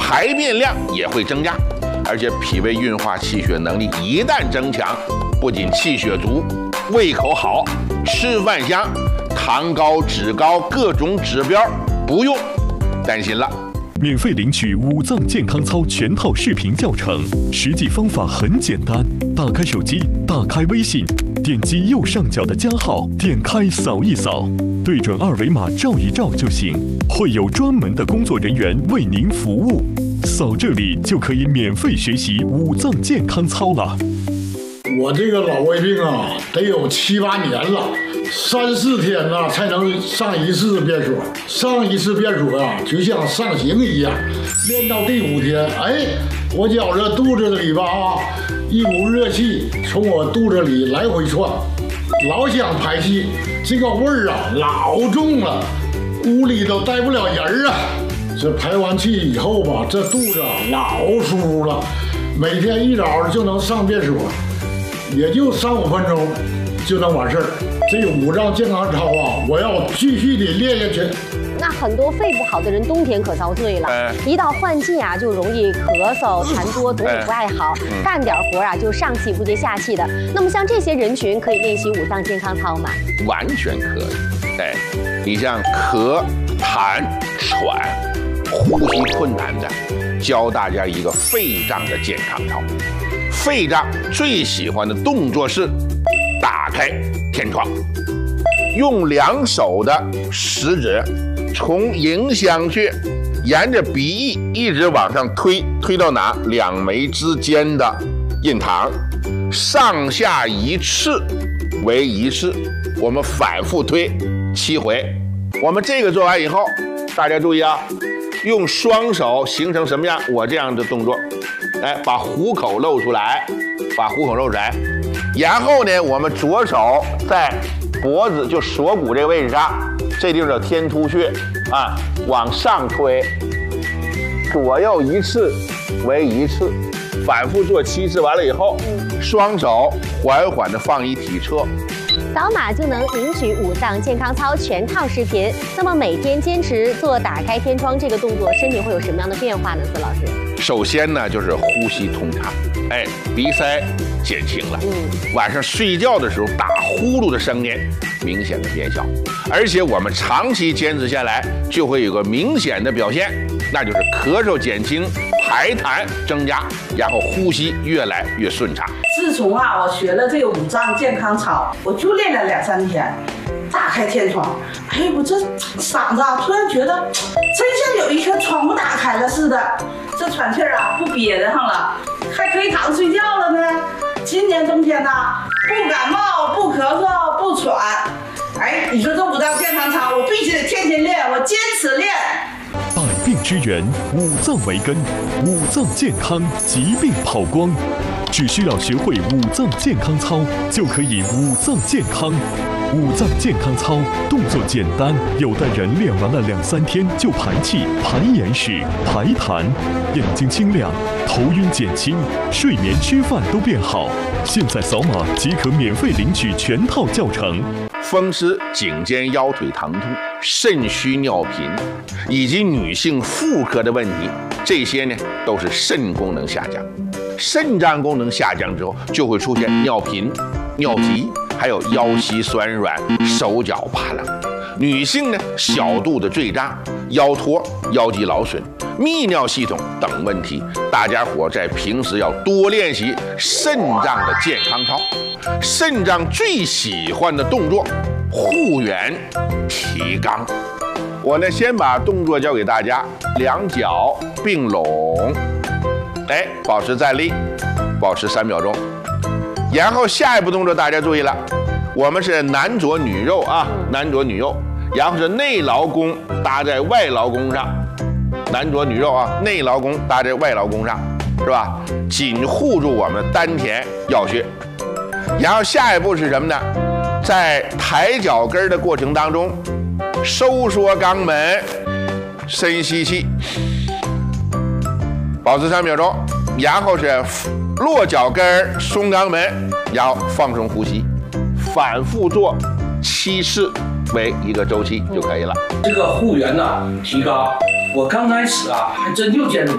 排便量也会增加，而且脾胃运化气血能力一旦增强，不仅气血足，胃口好，吃饭香，糖高、脂高各种指标不用担心了。 免费领取五脏健康操全套视频教程，实际方法很简单，打开手机，打开微信，点击右上角的加号，点开扫一扫，对准二维码照一照就行，会有专门的工作人员为您服务。扫这里就可以免费学习五脏健康操了。 我这个老胃病啊，得有7、8年了，3、4天呐才能上一次便所。上一次便所啊，就像上刑一样。练到第5天，哎，我觉着肚子里吧一股热气从我肚子里来回窜，老想排气，这个味儿啊老重了，屋里都待不了人啊。这排完气以后吧，这肚子老舒服了，每天一早就能上便所。也就3、5分钟就能完事儿。这五脏健康操啊，我要继续的练下去。 那很多肺不好的人冬天可遭罪了，一到换季啊，就容易咳嗽、痰多，总也不爱好，干点活啊就上气不接下气的。那么像这些人群可以练习五脏健康操吗？ 完全可以。哎，你像咳、痰、喘、呼吸困难的，教大家一个肺脏的健康操。肺脏最喜欢的动作是打开天窗，用2手的食指从迎香穴沿着鼻翼一直往上推，推到哪？2眉之间的印堂，上下1次为1次，我们反复推7回。我们这个做完以后，大家注意啊，用双手形成什么样？我这样的动作。哎，把虎口露出来，把虎口露出来，然后呢，我们左手在脖子就锁骨这个位置上，这地方叫天突穴啊，往上推，左右1次为1次，反复做7次，完了以后，双手缓缓地放一体侧。 扫码就能领取五脏健康操全套视频。那么每天坚持做打开天窗这个动作，身体会有什么样的变化呢？孙老师， 首先呢就是呼吸通畅，哎，鼻塞减轻了。晚上睡觉的时候打呼噜的声音明显的变小，而且我们长期坚持下来，就会有个明显的表现，那就是咳嗽减轻，排痰增加，然后呼吸越来越顺畅。 自从我学了这个五脏健康操，我就练了2、3天，打开天窗，哎，我这嗓子突然觉得真像有一颗窗户打开了似的，这喘气不憋得上了，还可以躺睡觉了呢。今年冬天不感冒，不咳嗽，不喘。哎，你说这五脏健康操，我必须得天天练，我坚持练。 百病之源，五脏为根，五脏健康，疾病跑光。只需要学会五脏健康操，就可以五脏健康。五脏健康操动作简单，有的人练完了2、3天就排气、排眼屎、排痰，眼睛清亮，头晕减轻，睡眠吃饭都变好。现在扫码即可免费领取全套教程。 风湿、颈肩腰腿疼痛、肾虚尿频，以及女性妇科的问题，这些呢都是肾功能下降。肾脏功能下降之后，就会出现尿频、尿急，还有腰膝酸软、手脚怕冷。女性呢，小肚子坠胀、腰托、腰肌劳损、泌尿系统等问题，大家伙在平时要多练习肾脏的健康操。肾脏最喜欢的动作，护元提肛。我呢，先把动作教给大家，2脚并拢，哎，保持站立，保持3秒钟。然后下一步动作大家注意了，我们是男左女右啊，男左女右，然后是内劳宫搭在外劳宫上，男左女右啊，内劳宫搭在外劳宫上，是吧？紧护住我们丹田要穴。然后下一步是什么呢？在抬脚跟的过程当中，收缩肛门，深吸气，保持3秒钟，然后是落脚跟，松肛门，然后放松呼吸，反复做7次为一个周期就可以了。 这个护元提肛，我刚开始还真就坚持不